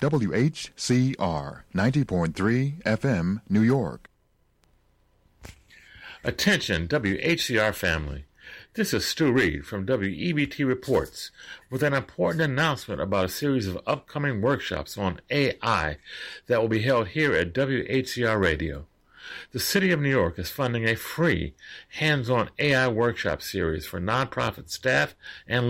WHCR 90.3 FM, New York. Attention, WHCR family. This is Stu Reed from WEBT Reports with an important announcement about a series of upcoming workshops on AI that will be held here at WHCR Radio. The City of New York is funding a free hands-on AI workshop series for nonprofit staff and